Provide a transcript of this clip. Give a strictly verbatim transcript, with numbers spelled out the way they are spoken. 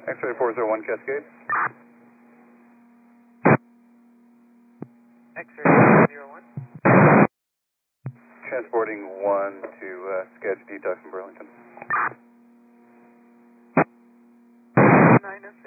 X-ray four zero one Cascade. X-ray four zero one. Transporting one to uh, Sketch detox in Burlington. nine S